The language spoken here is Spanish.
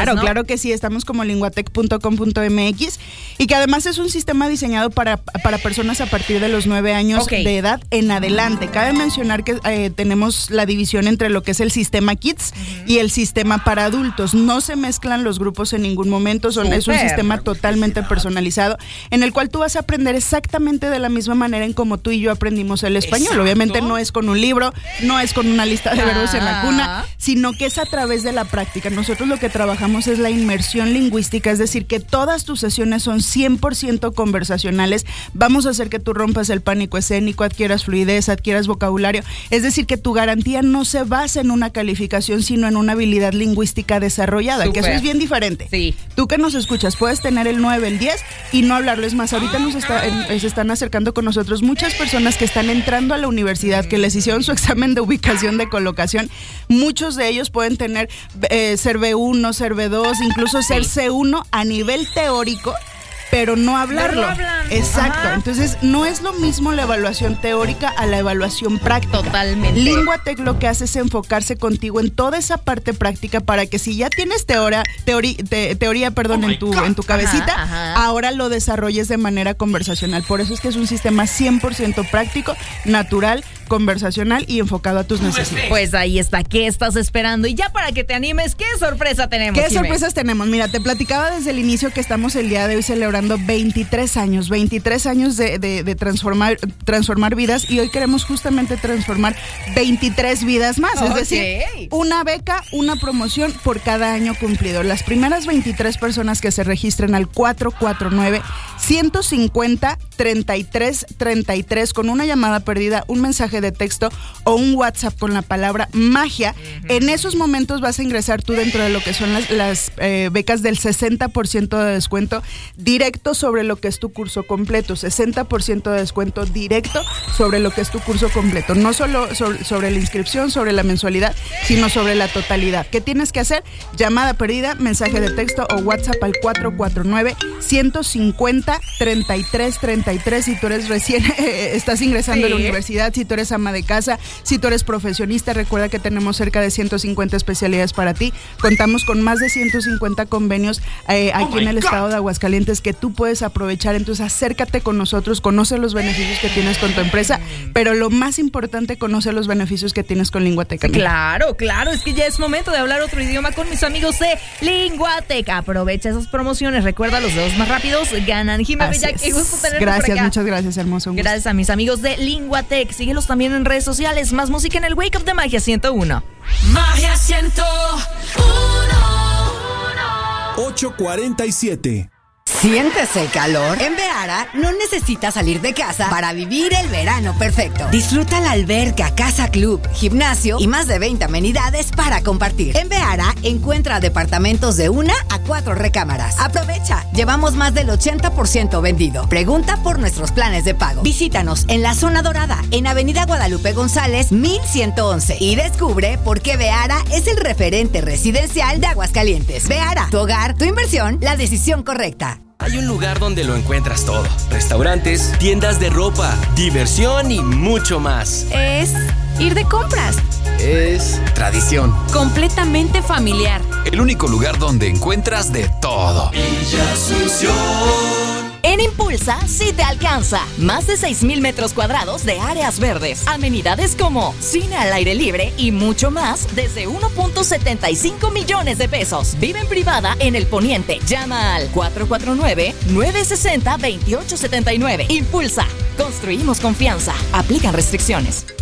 ¿no? Claro que sí, estamos como linguatec.com.mx y que además es un sistema diseñado para personas a partir de los 9 años de edad en adelante. Cabe mencionar que tenemos la división entre lo que es el sistema Kids y el sistema para adultos. No se mezclan los grupos en ningún momento, es un sistema totalmente personalizado en el cual tú vas a aprender exactamente de la misma manera en como tú y yo aprendimos el español. Exacto. Obviamente no es con un libro, no es con una lista de verbos en la cuna, sino que es a través de la práctica. Nosotros lo que trabajamos es la inmersión lingüística, es decir, que todas tus sesiones son 100% conversacionales. Vamos a hacer que tú rompas el pánico escénico, adquieras fluidez, adquieras vocabulario. Es decir, que tu garantía no se basa en una calificación, sino en una habilidad lingüística desarrollada, que eso es bien diferente. Sí. Tú que nos escuchas, puedes tener el 9, el 10 y no hablarlo. Es más, ahorita se están acercando con nosotros muchas personas que están entrando a la universidad, que les hicieron su examen de ubicación, de colocación. Muchos de ellos pueden tener ser B1, ser B2, incluso ser C1 a nivel teórico, pero no hablarlo. Exacto. Ajá. Entonces, no es lo mismo la evaluación teórica a la evaluación práctica. Totalmente. Linguatec lo que hace es enfocarse contigo en toda esa parte práctica para que si ya tienes teoría en tu cabecita, ahora lo desarrolles de manera conversacional. Por eso es que es un sistema 100% práctico, natural, conversacional y enfocado a tus necesidades. Pues ahí está. ¿Qué estás esperando? Y ya para que te animes, ¿qué sorpresa tenemos? ¿Qué sorpresas tenemos? Mira, te platicaba desde el inicio que estamos el día de hoy celebrando 23 años de transformar vidas, y hoy queremos justamente transformar 23 vidas más, es decir, una beca, una promoción por cada año cumplido. Las primeras 23 personas que se registren al 449-150-3333 con una llamada perdida, un mensaje de texto o un WhatsApp con la palabra magia, en esos momentos vas a ingresar tú dentro de lo que son las becas del 60% de descuento directo sobre lo que es tu curso completo, 60% de descuento directo sobre lo que es tu curso completo, no solo sobre la inscripción, sobre la mensualidad, sino sobre la totalidad. ¿Qué tienes que hacer? Llamada perdida, mensaje de texto o WhatsApp al 449-150-3333 si tú eres estás ingresando a la universidad, si tú eres ama de casa, si tú eres profesionista. Recuerda que tenemos cerca de 150 especialidades para ti, contamos con más de 150 convenios aquí en el estado de Aguascalientes que tú puedes aprovechar. Entonces acércate con nosotros, conoce los beneficios que tienes con tu empresa, pero lo más importante, conoce los beneficios que tienes con Linguatec. Claro, es que ya es momento de hablar otro idioma con mis amigos de Linguatec. Aprovecha esas promociones, recuerda, los dedos más rápidos ganan. Jimé Bella, qué gusto tenerte por acá. Muchas gracias, hermoso. Gracias a mis amigos de Linguatec. Síguelos también en redes sociales. Más música en el Wake Up de Magia 101. Magia 101. 8:47. ¿Sientes el calor? En Veara no necesitas salir de casa para vivir el verano perfecto. Disfruta la alberca, casa club, gimnasio y más de 20 amenidades para compartir. En Veara encuentra departamentos de 1 a 4 recámaras. Aprovecha, llevamos más del 80% vendido. Pregunta por nuestros planes de pago. Visítanos en la zona dorada, en Avenida Guadalupe González, 1111. Y descubre por qué Veara es el referente residencial de Aguascalientes. Veara, tu hogar, tu inversión, la decisión correcta. Hay un lugar donde lo encuentras todo. Restaurantes, tiendas de ropa, diversión y mucho más. Es ir de compras. Es tradición. Completamente familiar. El único lugar donde encuentras de todo. Villa Asunción. En Impulsa sí te alcanza. Más de 6,000 metros cuadrados de áreas verdes, amenidades como cine al aire libre y mucho más desde 1.75 millones de pesos. Vive en privada en el Poniente. Llama al 449-960-2879. Impulsa. Construimos confianza. Aplican restricciones.